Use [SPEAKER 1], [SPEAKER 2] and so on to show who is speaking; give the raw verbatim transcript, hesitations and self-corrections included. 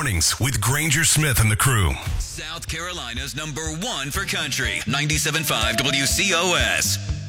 [SPEAKER 1] Mornings with Granger Smith and the crew.
[SPEAKER 2] South Carolina's number one for country. ninety-seven point five W C O S.